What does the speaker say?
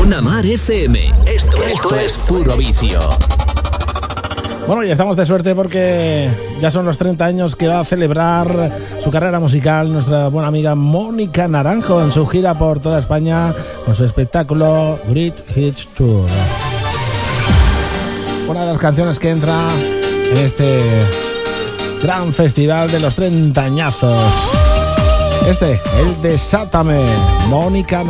Zona Mar FM. Esto es Puro Vicio. Bueno, y estamos de suerte porque ya son los 30 años que va a celebrar su carrera musical nuestra buena amiga Mónica Naranjo en su gira por toda España con su espectáculo Great Hits Tour. Una de las canciones que entra en este gran festival de los 30 añazos. El Desátame, Mónica